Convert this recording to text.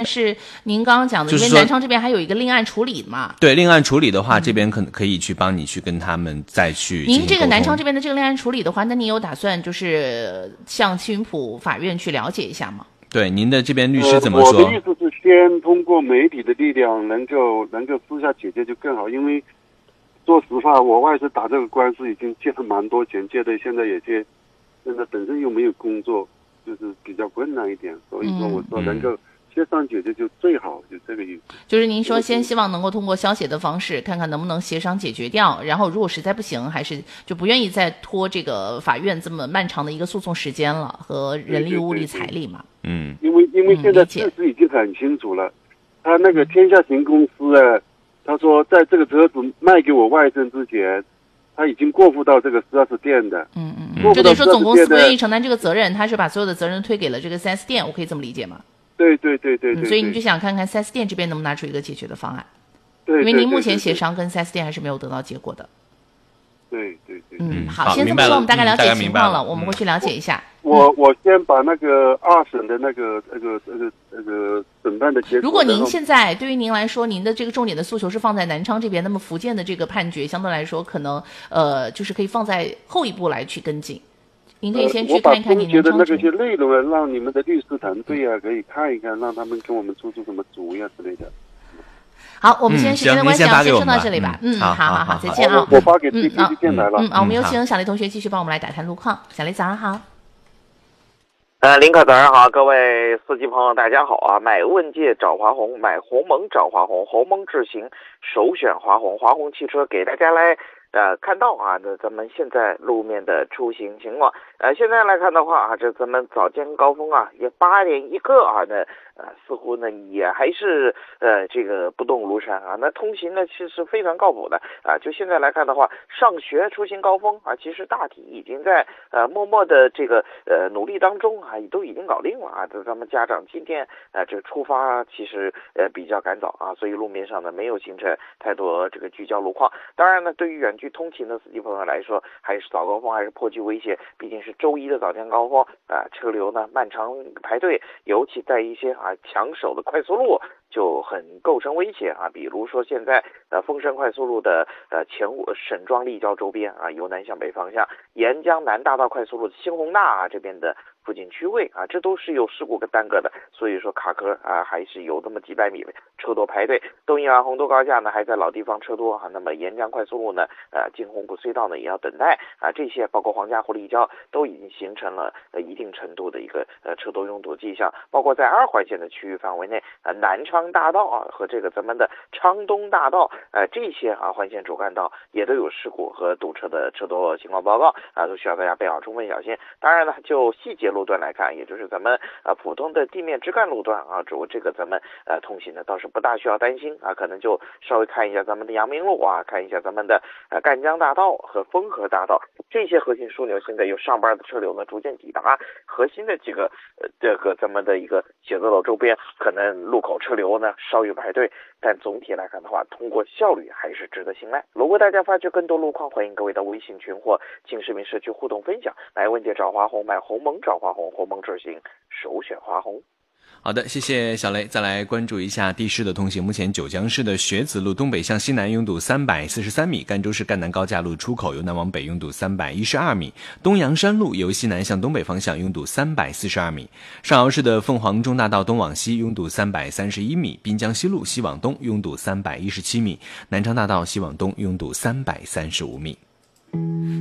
是您刚刚讲的，因为南昌这边还有一个另案处理嘛。 对，另案处理的话，这边可以去帮你去跟他们再去进行沟通。 您这个南昌这边的这个另案处理的话，那您有打算就是向七云埔法院去了解一下吗？ 对，您的这边律师怎么说？ 我的意思是先通过媒体的力量能够私下解决就更好，因为说实话，我外甥打这个官司已经借了蛮多钱，借的现在本身又没有工作，就是比较困难一点，所以说我说能够协商解决就最好，就这个意思。 就是您说先希望能够通过消协的方式，看看能不能协商解决掉，然后如果实在不行，还是就不愿意再拖这个法院这么漫长的一个诉讼时间了和人力物力财力嘛。 因为现在事实已经很清楚了，他那个天下行公司他说在这个车子卖给我外甥之前，他已经过户到这个4S店的。 就等于说总公司不愿意承担这个责任，他是把所有的责任推给了这个 4S 店，我可以这么理解吗？ 对。 所以你就想看看 4S 店这边能不能拿出一个解决的方案。 对， 因为您目前协商跟 4S 店还是没有得到结果的。 对。 好，先这么说，我们大概了解情况了，我们会去了解一下。 我先把那个2审的那个审判的结果。 如果您现在对于您来说，您的这个重点的诉求是放在南昌这边，那么福建的这个判决相对来说可能就是可以放在后一步来去跟进。您可以先去看一看您南昌我把那些内容让你们的律师团队可以看一看，让他们跟我们出什么主意之类的。 好，我们现在时间的关系先说到这里吧。好，再见啊！ 我发给 TPP 电台了。 我们有请小雷同学继续帮我们来打探路况。小雷早上好。 林可早上好，各位司机朋友大家好啊！买问界找华虹，买鸿蒙找华虹，鸿蒙智行首选华虹，华虹汽车给大家来看到啊，那咱们现在路面的出行情况，现在来看的话啊，这咱们早间高峰啊，也8点一刻啊，那似乎呢也还是这个不动如山啊，那通行呢其实非常靠谱的啊。就现在来看的话，上学出行高峰啊，其实大体已经在默默的这个努力当中啊，都已经搞定了啊。咱们家长今天这出发其实比较赶早啊，所以路面上呢没有形成太多这个聚焦路况。当然呢，对于远距通勤的司机朋友来说，还是早高峰还是颇具威胁，毕竟是周一的早间高峰啊，车流呢漫长排队，尤其在一些抢手的快速路就很构成威胁啊。比如说现在丰盛快速路的前沈庄立交周边啊，由南向北方向，沿江南大道快速路的新宏大这边的附近区位啊，这都是有事故跟耽搁的，所以说卡壳啊还是有这么几百米车多排队。东营红都高架呢还在老地方车多啊，那么沿江快速路呢进红谷隧道呢也要等待啊，这些包括黄家湖立交都已经形成了一定程度的一个车多拥堵迹象，包括在2环线的区域范围内南昌大道啊和这个咱们的昌东大道这些环线主干道也都有事故和堵车的车多情况报告啊，都需要大家备好充分小心。当然呢，就细节路段来看，也就是咱们普通的地面枝干路段啊，这个咱们通行呢倒是不大需要担心啊，可能就稍微看一下咱们的阳明路啊，看一下咱们的赣江大道和丰河大道这些核心枢纽，现在有上班的车流呢逐渐抵达核心的几个这个咱们的一个写字楼周边，可能路口车流呢稍有排队，但总体来看的话，通过效率还是值得信赖。如果大家发觉更多路况，欢迎各位到微信群或进市民社区互动分享。买问界找华虹，买鸿蒙找华虹，鸿蒙智行首选华虹。 好的，谢谢小雷。再来关注一下地市的通行。目前九江市的学子路东北向西南拥堵343米，赣州市赣南高架路出口由南往北拥堵312米，东阳山路由西南向东北方向拥堵342米，上饶市的凤凰中大道东往西拥堵331米，滨江西路西往东拥堵317米，南昌大道西往东拥堵335米。